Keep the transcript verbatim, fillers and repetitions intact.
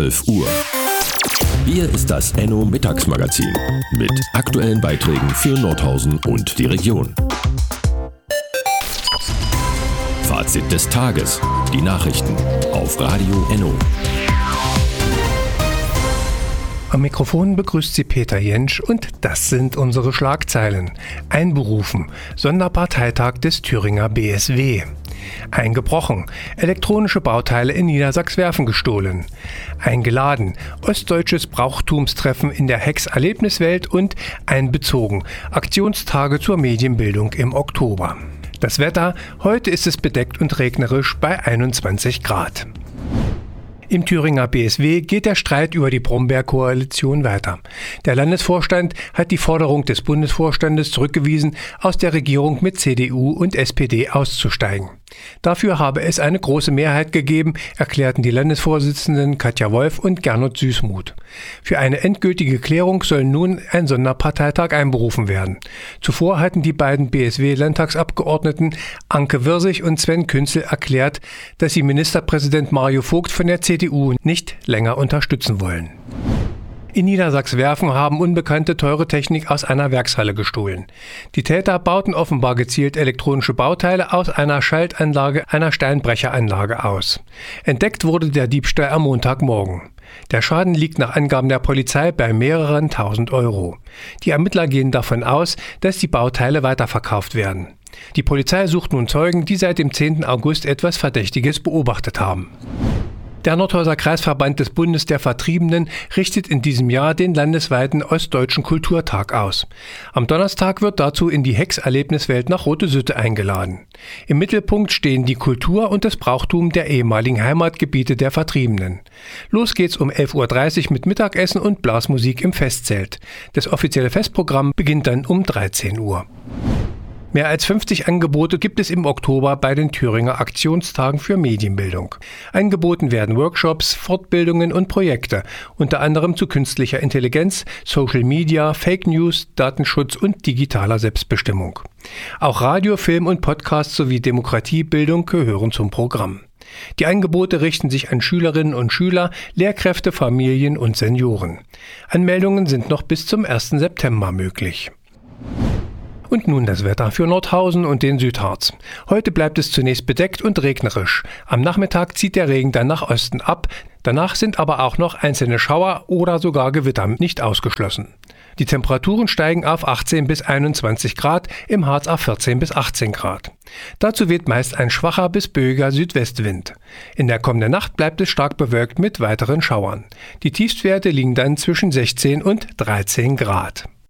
elf Uhr. Hier ist das Enno Mittagsmagazin mit aktuellen Beiträgen für Nordhausen und die Region. Fazit des Tages. Die Nachrichten auf Radio Enno. Am Mikrofon begrüßt Sie Peter Jentsch und das sind unsere Schlagzeilen. Einberufen. Sonderparteitag des Thüringer B S W. Eingebrochen. Elektronische Bauteile in Niedersachswerfen gestohlen. Eingeladen. Ostdeutsches Brauchtumstreffen in der Hex-Erlebniswelt und einbezogen. Aktionstage zur Medienbildung im Oktober. Das Wetter. Heute ist es bedeckt und regnerisch bei einundzwanzig Grad. Im Thüringer B S W geht der Streit über die Brombeer-Koalition weiter. Der Landesvorstand hat die Forderung des Bundesvorstandes zurückgewiesen, aus der Regierung mit C D U und S P D auszusteigen. Dafür habe es eine große Mehrheit gegeben, erklärten die Landesvorsitzenden Katja Wolf und Gernot Süßmuth. Für eine endgültige Klärung soll nun ein Sonderparteitag einberufen werden. Zuvor hatten die beiden B S W-Landtagsabgeordneten Anke Wirsig und Sven Künzel erklärt, dass sie Ministerpräsident Mario Vogt von der C D U nicht länger unterstützen wollen. In Niedersachswerfen haben Unbekannte teure Technik aus einer Werkshalle gestohlen. Die Täter bauten offenbar gezielt elektronische Bauteile aus einer Schaltanlage einer Steinbrecheranlage aus. Entdeckt wurde der Diebstahl am Montagmorgen. Der Schaden liegt nach Angaben der Polizei bei mehreren tausend Euro. Die Ermittler gehen davon aus, dass die Bauteile weiterverkauft werden. Die Polizei sucht nun Zeugen, die seit dem zehnten August etwas Verdächtiges beobachtet haben. Der Nordhauser Kreisverband des Bundes der Vertriebenen richtet in diesem Jahr den landesweiten Ostdeutschen Kulturtag aus. Am Donnerstag wird dazu in die Hex-Erlebniswelt nach Rote-Sütte eingeladen. Im Mittelpunkt stehen die Kultur und das Brauchtum der ehemaligen Heimatgebiete der Vertriebenen. Los geht's um elf Uhr dreißig mit Mittagessen und Blasmusik im Festzelt. Das offizielle Festprogramm beginnt dann um dreizehn Uhr. Mehr als fünfzig Angebote gibt es im Oktober bei den Thüringer Aktionstagen für Medienbildung. Angeboten werden Workshops, Fortbildungen und Projekte, unter anderem zu künstlicher Intelligenz, Social Media, Fake News, Datenschutz und digitaler Selbstbestimmung. Auch Radio, Film und Podcast sowie Demokratiebildung gehören zum Programm. Die Angebote richten sich an Schülerinnen und Schüler, Lehrkräfte, Familien und Senioren. Anmeldungen sind noch bis zum ersten September möglich. Und nun das Wetter für Nordhausen und den Südharz. Heute bleibt es zunächst bedeckt und regnerisch. Am Nachmittag zieht der Regen dann nach Osten ab. Danach sind aber auch noch einzelne Schauer oder sogar Gewitter nicht ausgeschlossen. Die Temperaturen steigen auf achtzehn bis einundzwanzig Grad, im Harz auf vierzehn bis achtzehn Grad. Dazu weht meist ein schwacher bis böiger Südwestwind. In der kommenden Nacht bleibt es stark bewölkt mit weiteren Schauern. Die Tiefstwerte liegen dann zwischen sechzehn und dreizehn Grad.